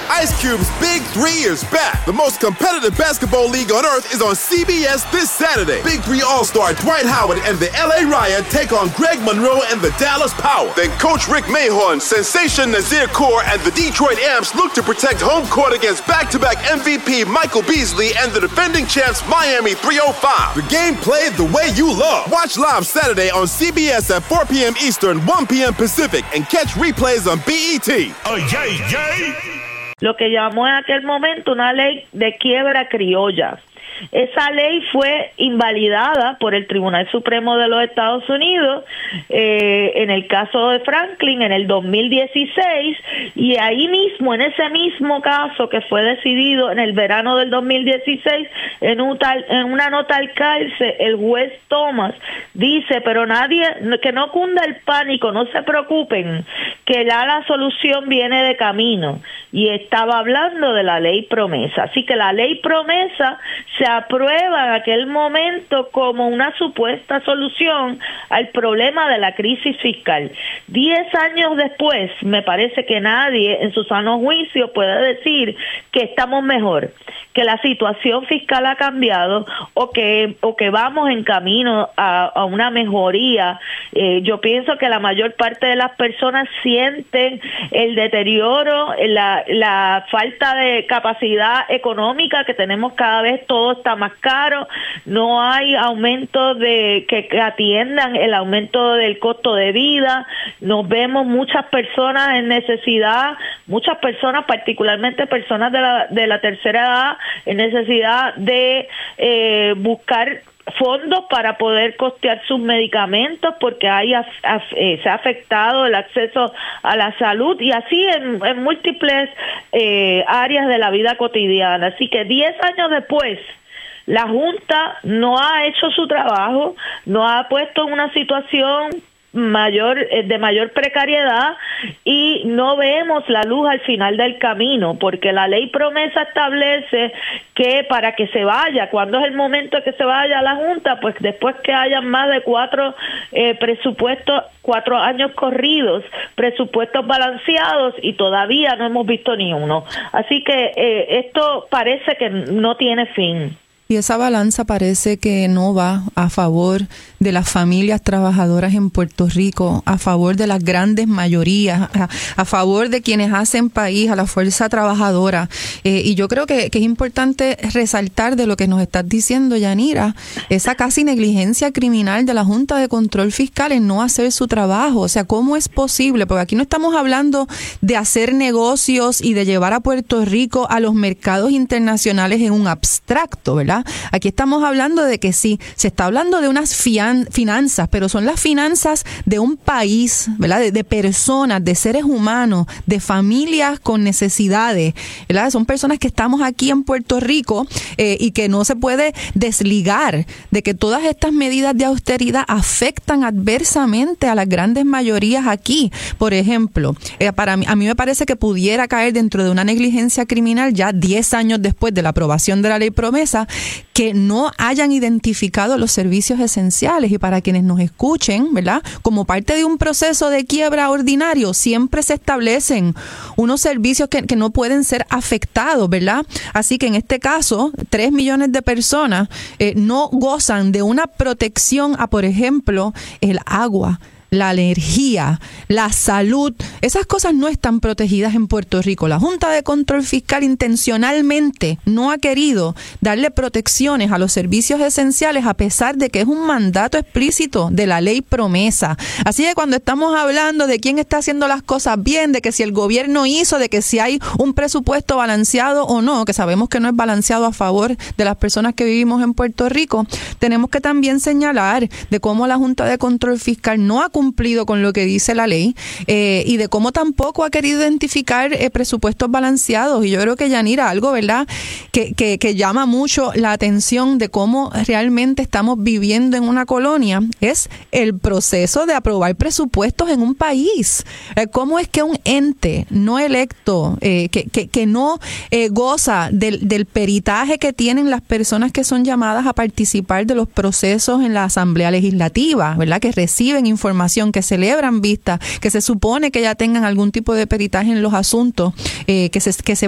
Ice Cube's Big 3 is back. The most competitive basketball league on earth is on CBS this Saturday. Big 3 All-Star Dwight Howard and the LA Riot take on Greg Monroe and the Dallas Power. Then Coach Rick Mahorn, Sensation Nazir Kaur, and the Detroit Amps look to protect home court against back-to-back MVP Michael Beasley and the defending champs Miami 305. The game played the way you love. Watch live Saturday on CBS at 4 p.m. Eastern, 1 p.m. Pacific, and catch replays on BET. Oh, yay, yay. Lo que llamó en aquel momento una ley de quiebra criolla. Esa ley fue invalidada por el Tribunal Supremo de los Estados Unidos en el caso de Franklin en el 2016, y ahí mismo, en ese mismo caso que fue decidido en el verano del 2016, en una nota al cárcel, el juez Thomas dice, pero que no cunda el pánico, no se preocupen, que ya la solución viene de camino, y estaba hablando de la ley promesa. Así que la ley promesa se aprueba en aquel momento como una supuesta solución al problema de la crisis fiscal. 10 años después, me parece que nadie en su sano juicio puede decir que estamos mejor, que la situación fiscal ha cambiado o que vamos en camino a una mejoría. Yo pienso que la mayor parte de las personas sienten el deterioro, la falta de capacidad económica que tenemos cada vez, todo está más caro, no hay aumento que atiendan el aumento del costo de vida, nos vemos muchas personas en necesidad, muchas personas, particularmente personas de la tercera edad, en necesidad de buscar fondos para poder costear sus medicamentos porque se ha afectado el acceso a la salud, y así en múltiples áreas de la vida cotidiana. Así que 10 años después, la Junta no ha hecho su trabajo, no ha puesto en una situación de mayor precariedad, y no vemos la luz al final del camino, porque la ley promesa establece que para que se vaya, cuando es el momento de que se vaya a la Junta, pues después que hayan más de 4 presupuestos, 4 años corridos, presupuestos balanceados, y todavía no hemos visto ni uno. Así que esto parece que no tiene fin. Y esa balanza parece que no va a favor de las familias trabajadoras en Puerto Rico, a favor de las grandes mayorías, a favor de quienes hacen país, a la fuerza trabajadora. Y yo creo que es importante resaltar de lo que nos estás diciendo, Yanira, esa casi negligencia criminal de la Junta de Control Fiscal en no hacer su trabajo. O sea, ¿cómo es posible? Porque aquí no estamos hablando de hacer negocios y de llevar a Puerto Rico a los mercados internacionales en un abstracto, ¿verdad? Aquí estamos hablando de que sí, se está hablando de unas finanzas, pero son las finanzas de un país, ¿verdad? De personas, de seres humanos, de familias con necesidades, ¿verdad? Son personas que estamos aquí en Puerto Rico y que no se puede desligar de que todas estas medidas de austeridad afectan adversamente a las grandes mayorías aquí. Por ejemplo, a mí me parece que pudiera caer dentro de una negligencia criminal ya 10 años después de la aprobación de la ley promesa, que no hayan identificado los servicios esenciales. Y para quienes nos escuchen, ¿verdad? Como parte de un proceso de quiebra ordinario, siempre se establecen unos servicios que no pueden ser afectados, ¿verdad? Así que en este caso, 3 millones de personas no gozan de una protección a, por ejemplo, el agua, la energía, la salud. Esas cosas no están protegidas en Puerto Rico. La Junta de Control Fiscal intencionalmente no ha querido darle protecciones a los servicios esenciales, a pesar de que es un mandato explícito de la ley promesa. Así que cuando estamos hablando de quién está haciendo las cosas bien, de que si el gobierno hizo, de que si hay un presupuesto balanceado o no, que sabemos que no es balanceado a favor de las personas que vivimos en Puerto Rico, tenemos que también señalar de cómo la Junta de Control Fiscal no ha cumplido con lo que dice la ley y de cómo tampoco ha querido identificar presupuestos balanceados. Y yo creo que, Yanira, algo, ¿verdad?, que llama mucho la atención de cómo realmente estamos viviendo en una colonia es el proceso de aprobar presupuestos en un país. ¿Cómo es que un ente no electo, que no goza del peritaje que tienen las personas que son llamadas a participar de los procesos en la Asamblea Legislativa, ¿verdad?, que reciben información, que celebran vistas, que se supone que ya tengan algún tipo de peritaje en los asuntos que se